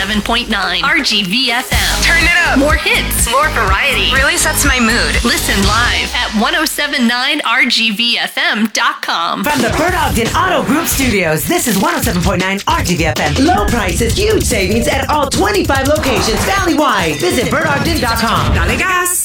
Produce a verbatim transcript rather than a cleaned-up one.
seven point nine R G V F M. Turn it up. More hits, more variety. Really sets my mood. Listen live at ten seventy-nine R G V F M dot com. From the Bert Ogden Auto Group Studios, this is one oh seven point nine R G V F M. Low prices, huge savings at all twenty-five locations valley-wide. Visit bert ogden dot com. Dale gas.